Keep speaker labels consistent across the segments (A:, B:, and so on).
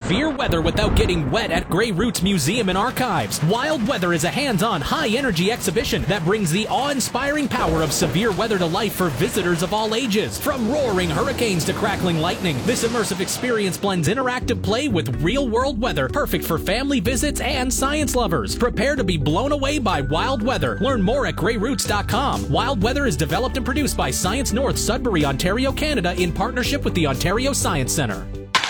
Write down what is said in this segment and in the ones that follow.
A: severe weather without getting wet at Grey Roots Museum and Archives. Wild Weather is a hands-on, high-energy exhibition that brings the awe-inspiring power of severe weather to life for visitors of all ages. From roaring hurricanes to crackling lightning, this immersive experience blends interactive play with real-world weather, perfect for family visits and science lovers. Prepare to be blown away by Wild Weather. Learn more at greyroots.com. Wild Weather is developed and produced by Science North, Sudbury, Ontario, Canada, in partnership with the Ontario Science Centre.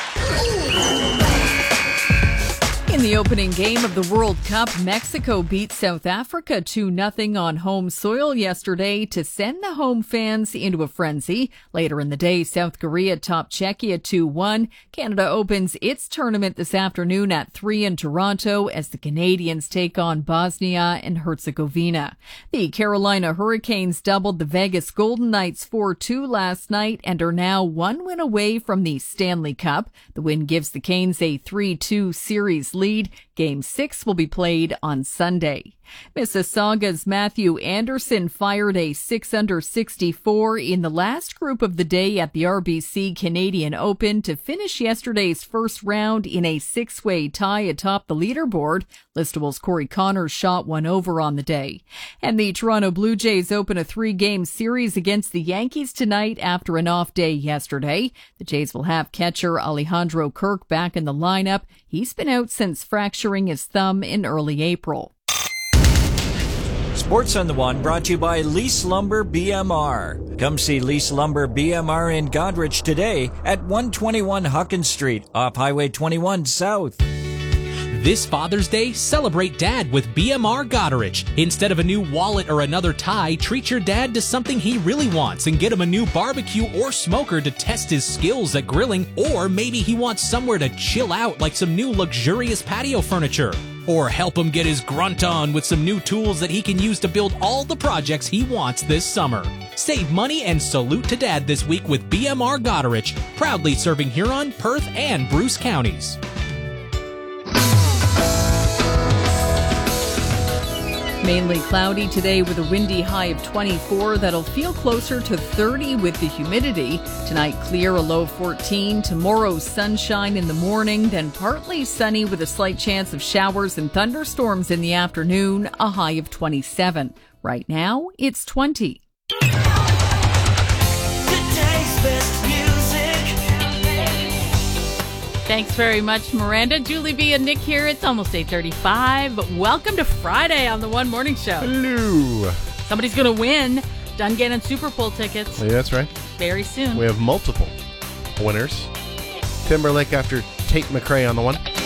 B: In the opening game of the World Cup, Mexico beat South Africa 2-0 on home soil yesterday to send the home fans into a frenzy. Later in the day, South Korea topped Czechia 2-1. Canada opens its tournament this afternoon at 3 in Toronto as the Canadians take on Bosnia and Herzegovina. The Carolina Hurricanes doubled the Vegas Golden Knights 4-2 last night and are now one win away from the Stanley Cup. The win gives the Canes a 3-2 series lead. Game 6 will be played on Sunday. Mississauga's Matthew Anderson fired a 6-under 64 in the last group of the day at the RBC Canadian Open to finish yesterday's first round in a 6-way tie atop the leaderboard. Listable's Corey Connors shot one over on the day. And the Toronto Blue Jays open a 3-game series against the Yankees tonight after an off day yesterday. The Jays will have catcher Alejandro Kirk back in the lineup. He's been out since fracturing his thumb in early April.
C: Sports on the One brought to you by Lease Lumber BMR. Come see Lease Lumber BMR in Goderich today at 121 Huckins Street off Highway 21 South.
A: This Father's Day, celebrate Dad with BMR Goderich. Instead of a new wallet or another tie, treat your dad to something he really wants and get him a new barbecue or smoker to test his skills at grilling, or maybe he wants somewhere to chill out like some new luxurious patio furniture. Or help him get his grunt on with some new tools that he can use to build all the projects he wants this summer. Save money and salute to Dad this week with BMR Goderich, proudly serving Huron, Perth, and Bruce counties.
B: Mainly cloudy today with a windy high of 24. That'll feel closer to 30 with the humidity. Tonight, clear, a low of 14. Tomorrow, sunshine in the morning, then partly sunny with a slight chance of showers and thunderstorms in the afternoon, a high of 27. Right now, it's 20.
D: Thanks very much, Miranda. Julie B. and Nick here. It's almost 8:35. Welcome to Friday on the One Morning Show.
E: Hello.
D: Somebody's going to win Dungannon Super Bowl tickets.
E: Yeah, that's right.
D: Very soon.
E: We have multiple winners. Timberlake after Tate McRae on the one.